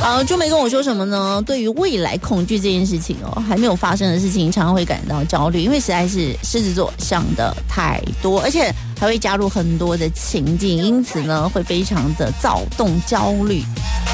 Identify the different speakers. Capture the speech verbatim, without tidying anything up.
Speaker 1: 好，朱梅跟我说什么呢？对于未来恐惧这件事情哦，还没有发生的事情，常常会感到焦虑，因为实在是狮子座想的太多，而且还会加入很多的情境，因此呢，会非常的躁动、焦虑。